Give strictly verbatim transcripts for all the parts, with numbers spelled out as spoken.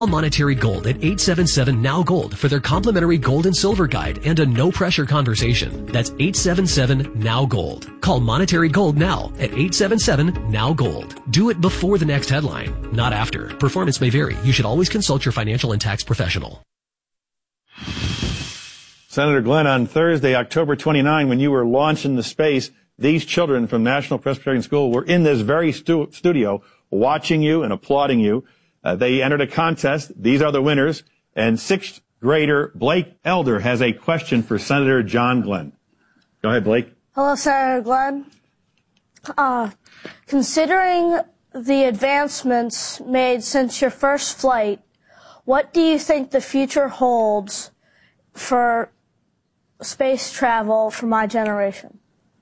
Monetary Gold at eight seven seven now gold for their complimentary gold and silver guide and a no-pressure conversation. That's eight seven seven now gold. Call Monetary Gold now at eight seven seven now gold. Do it before the next headline, not after. Performance may vary. You should always consult your financial and tax professional. Senator Glenn, on Thursday, October twenty-ninth, when you were launched into space, these children from National Presbyterian School were in this very stu- studio watching you and applauding you. Uh, they entered a contest. These are the winners. And sixth grader Blake Elder has a question for Senator John Glenn. Go ahead, Blake. Hello, Senator Glenn. Uh, considering the advancements made since your first flight, what do you think the future holds for space travel for my generation?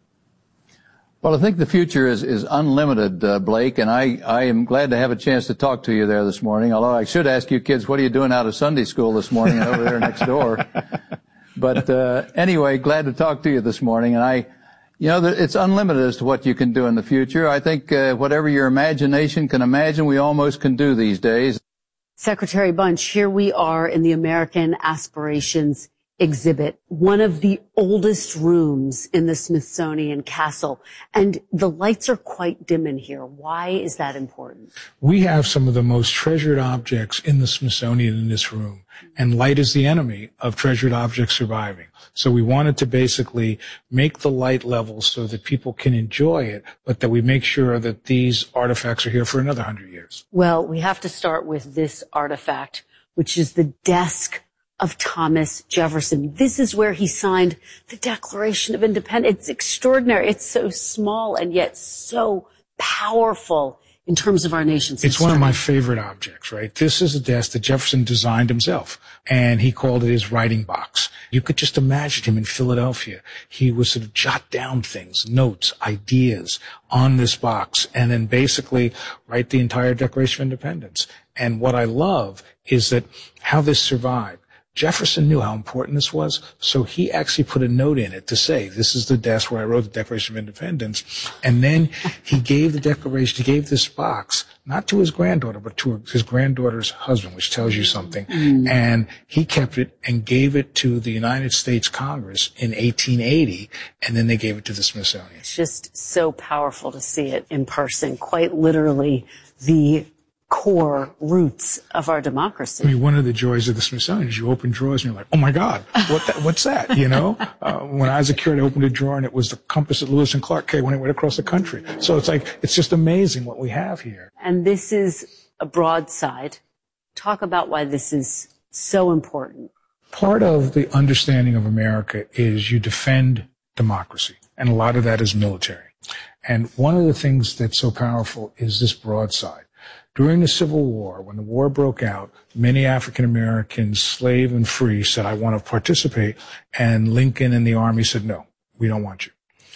Well, I think the future is, is unlimited, uh, Blake, and I, I am glad to have a chance to talk to you there this morning, although I should ask you kids, what are you doing out of Sunday school this morning over there next door? But uh, anyway, glad to talk to you this morning, and I, you know, it's unlimited as to what you can do in the future. I think uh, whatever your imagination can imagine, we almost can do these days. Secretary Bunch, here we are in the American Aspirations exhibit, one of the oldest rooms in the Smithsonian Castle. And the lights are quite dim in here. Why is that important? We have some of the most treasured objects in the Smithsonian in this room, and light is the enemy of treasured objects surviving. So we wanted to basically make the light level so that people can enjoy it, but that we make sure that these artifacts are here for another hundred years. Well, we have to start with this artifact, which is the desk of Thomas Jefferson. This is where he signed the Declaration of Independence. It's extraordinary. It's so small and yet so powerful in terms of our nation's history. It's one of my favorite objects, right? This is a desk that Jefferson designed himself, and he called it his writing box. You could just imagine him in Philadelphia. He would sort of jot down things, notes, ideas on this box, and then basically write the entire Declaration of Independence. And what I love is that how this survived. Jefferson knew how important this was, so he actually put a note in it to say, this is the desk where I wrote the Declaration of Independence. And then he gave the declaration, he gave this box, not to his granddaughter, but to his granddaughter's husband, which tells you something. Mm. And he kept it and gave it to the United States Congress in eighteen eighty, and then they gave it to the Smithsonian. It's just so powerful to see it in person, quite literally the core roots of our democracy. I mean, one of the joys of the Smithsonian is you open drawers and you're like, oh my God, what that, what's that? You know, uh, when I was a kid, I opened a drawer and it was the compass that Lewis and Clark carried when it went across the country. So it's like, it's just amazing what we have here. And this is a broadside. Talk about why this is so important. Part of the understanding of America is you defend democracy, and a lot of that is military. And one of the things that's so powerful is this broadside. During the Civil War, when the war broke out, many African Americans, slave and free, said, I want to participate. And Lincoln and the Army said, no, we don't want you.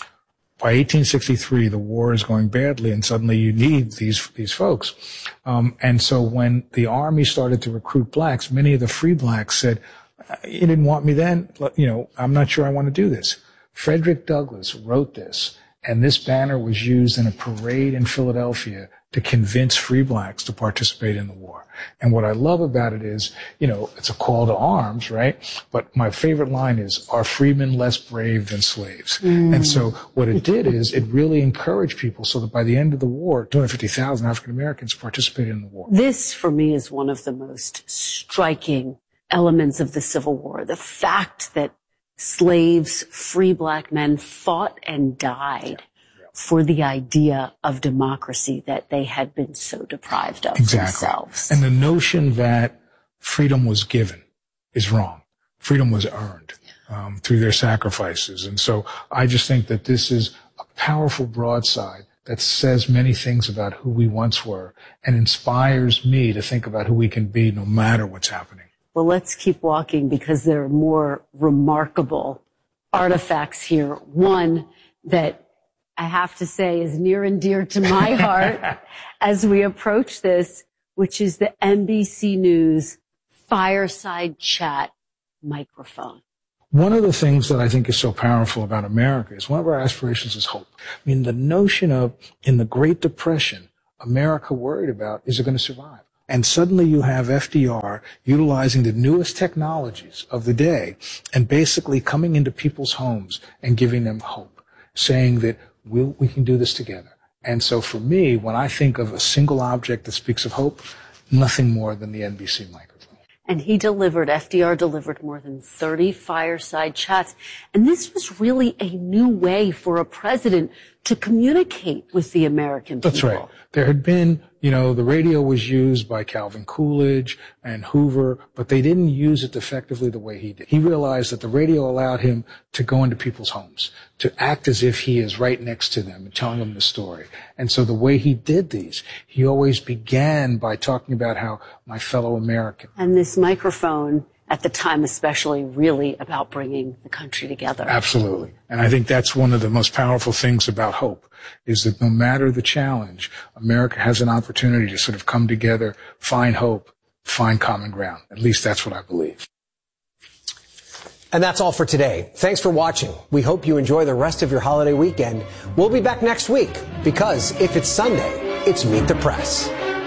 By eighteen sixty-three, the war is going badly, and suddenly you need these these folks. Um, and so when the Army started to recruit blacks, many of the free blacks said, you didn't want me then? You know, I'm not sure I want to do this. Frederick Douglass wrote this, and this banner was used in a parade in Philadelphia to convince free blacks to participate in the war. And what I love about it is, you know, it's a call to arms, right? But my favorite line is, are freemen less brave than slaves? Mm. And so what it did is it really encouraged people so that by the end of the war, two hundred fifty thousand African Americans participated in the war. This, for me, is one of the most striking elements of the Civil War. The fact that slaves, free black men, fought and died for the idea of democracy that they had been so deprived of exactly. themselves. And the notion that freedom was given is wrong. Freedom was earned um, through their sacrifices. And so I just think that this is a powerful broadside that says many things about who we once were and inspires me to think about who we can be no matter what's happening. Well, let's keep walking because there are more remarkable artifacts here. One that I have to say is near and dear to my heart as we approach this, which is the N B C News fireside chat microphone. One of the things that I think is so powerful about America is one of our aspirations is hope. I mean, the notion of in the Great Depression, America worried about, is it going to survive? And suddenly you have F D R utilizing the newest technologies of the day and basically coming into people's homes and giving them hope, saying that we'll, we can do this together. And so for me, when I think of a single object that speaks of hope, nothing more than the N B C microphone. And he delivered, F D R delivered more than thirty fireside chats. And this was really a new way for a president to communicate with the American people. That's right. There had been, you know, the radio was used by Calvin Coolidge and Hoover, but they didn't use it effectively the way he did. He realized that the radio allowed him to go into people's homes, to act as if he is right next to them and telling them the story. And so the way he did these, he always began by talking about how my fellow American. And this microphone, at the time especially, really about bringing the country together. Absolutely. And I think that's one of the most powerful things about hope, is that no matter the challenge, America has an opportunity to sort of come together, find hope, find common ground. At least that's what I believe. And that's all for today. Thanks for watching. We hope you enjoy the rest of your holiday weekend. We'll be back next week because if it's Sunday, it's Meet the Press.